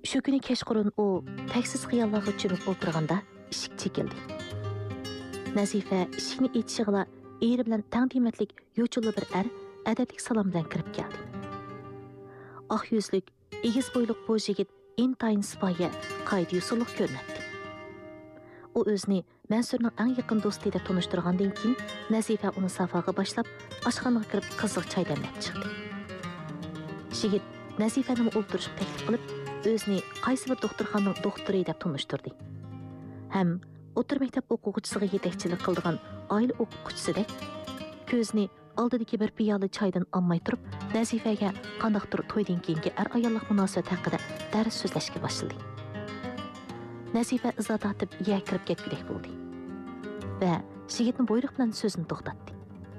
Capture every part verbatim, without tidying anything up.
Shu kuni kechqurun u taksiz xiyollarga cho'mib o'tirganda eshik chekildi. Nazifa eshikni echishig'ila eri bilan tang qiymatlik yo'chulli bir er adablik salom bilan kirib keldi. Oq yuzlik, egiz bo'yliq bu yigit intayin sipoyi qayda yusulliq ko'rinadi. U o'zini Mansurning eng yaqin do'sti deb tanishtirgandan keyin Nazifa uni safoga boshlab oshxonaga kirib qiziq choy damlab chiqdi. Yigit Nazifani o'ltirishga taklif qilib, o'zini qaysi bir doktorxonaning doktori deb tanishtirdi. Ham o'tir maktab o'quvchisiga yetakchilik qiladigan oila o'quvchisidek ko'zini oldidagi bir piyola choydan olmay turib, Nazifaga qandaqdir to'ydan keyingi er ayollik munosabat haqida dars so'zlashga boshladi. Nazifa izoh tortib iya kirib ketgudek bo'ldi va yigitni buyruq bilan so'zini to'xtatdi.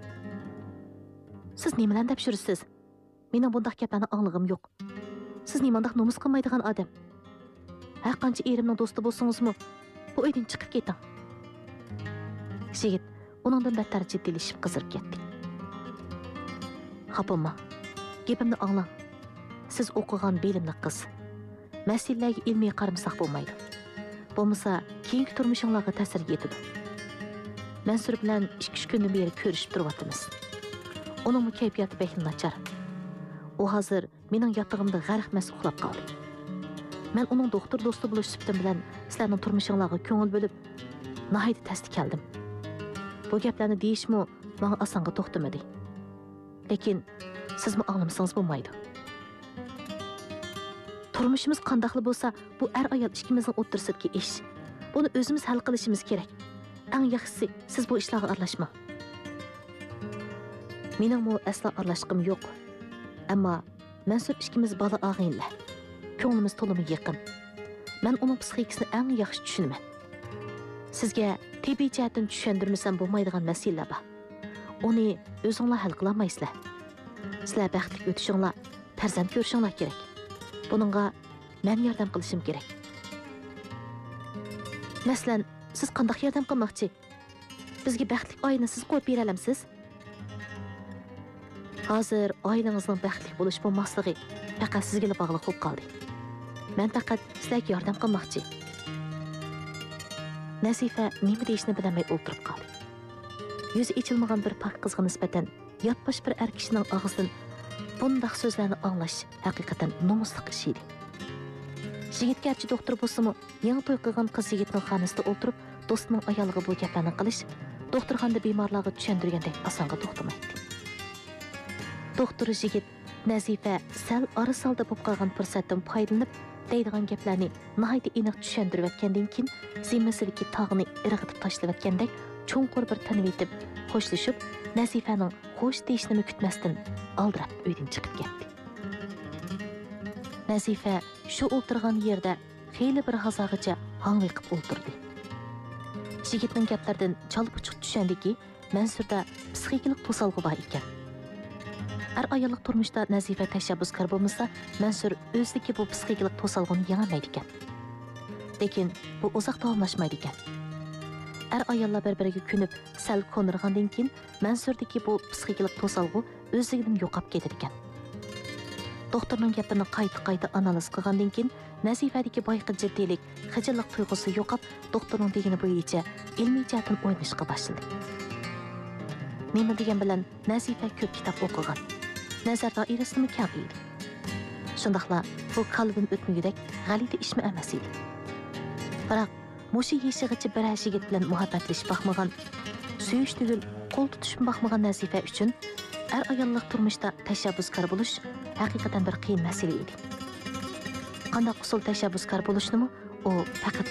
Siz nimadan deb yursiz? Mening bundaq gaplarni anglag'im yo'q. Siz nimandaq nomus qilmaydigan odam. Har qancha erimning do'sti bo'lsangizmi, bu uydan chiqib keting. Yigit uningdan battar jiddiylashib qizirib ketdi. Xapama, gapimni anglang. Siz o'qigan bilimli qiz. Masalalarga ilmiy qaramasak bo'lmaydi. Bo'lmasa, keyingi turmushingizga ta'sir yetadi. Mansur bilan ikki uch kundan beri ko'rishib turyapmiz. Uning kayfiyati bekli nachar. U hozir mening yotog'imda g'arqmas uxlab qoldi. Men uning doktor do'sti bo'lish sifatim bilan sizlarning turmushingizga ko'ngil bo'lib, nihoyat tasdiq keldim. Bu gaplarni deyishmi menga osonga to'xtamadi. Lekin sizmi anglamasangiz bo'lmaydi. Turmushimiz qandaqli bo'lsa, bu er ayol ikkimizning o'rtasidagi ish. Buni o'zimiz hal qilishimiz kerak. Eng yaxshisi siz bu ishlarga aralashmang. Mening bu aslo aralashqim yo'q. Ammo Mansur ikkimiz bola og'inlar. Ko'nglimiz to'limi yaqin. Men uning psixikasini eng yaxshi tushunaman. Sizga tabiiy jihatdan tushuntirmasam bo'lmaydigan masalalar bor. Uni o'zingizlar hal qila olmaysizlar. Sizlar baxtli o'tishinglar, farzand ko'rishinglar kerak. Buningga men yordam qilishim kerak. Masalan, siz qanday yordam qilmoqchi? Bizga baxtli oilani siz qo'yib bera olamsiz? Hozir oilangizning baxtli bo'lish bo'lmasligi faqat sizga bog'liq bo'lib qoldi. Men faqat sizlarga yordam qilmoqchi. Nazifa nima deyishni bilmay o'tirib qoldi. Yuzi ichilmagan bir pak qizga nisbatan yotbosh bir er kishining og'zidan bundaq so'zlarni anglash haqiqatan nomusliq ish edi. Yigit garchi doktor bo'lsa-mu, yangi to'y qilgan qiz yigitning xonasida o'tirib, do'stining ayoliga bu gaplarni qilish, doktorxonada bemorlarga tushuntirgandek osonga to'xtamaydi. Doktor yigit Nazifa sal arisalda bo'lib qolgan fursatdan foydalanib, deydigan gaplarni nihoyat aniq tushuntirib o'tgandan keyin zimmasidagi tog'ni irg'itib tashlab o'tgandek cho'nqur bir tanib etib, xo'shlashib, Nazifaning xo'sh deyishini kutmasdan aldirab uydan chiqib ketdi. Nazifa shu o'tirgan yerda xeyli bir g'azog'icha hang'iqib o'tirdi. Yigitning gaplaridan chalpuchuq tushundiki, Mansurda psixikalik to'salg'i bor ekan. Er ayollik turmushda Nazifa tashabbuskor bo'lmasa, Mansur o'zidagi bu psixikalik to'salg'ini yengolmaydi ekan. Lekin bu uzoq davomlashmaydi ekan. Er ayollar bir-biriga ko'nib, sal ko'nirgandan keyin Mansurdagi bu psixikalik to'salg'i o'zidan yo'qolib ketadi ekan. Doktorning gapini qayta-qayta analiz qilgandan keyin Nazifadagi boyqi jiddiylik, xijillik tuyg'usi yo'qolib, doktorning degani bo'yicha ilmiy jihatdan o'ynashga boshladi. Nima degan bilan Nazifa ko'p kitob o'qigan. Nazar doirasini keng edi. Shundaqla bu qalbim o'tmagudek g'alati ishmi emas edi. Biroq mushu yeshig'icha bir yigit bilan muhabbatlashib baxmagan, suyish tugul qo'l tutishib baxmagan Nazifa uchun er ayollik turmushda tashabbuskor bo'lish haqiqatan bir qiyin masala edi. Qanday usul tashabbuskor bo'lishni u faqat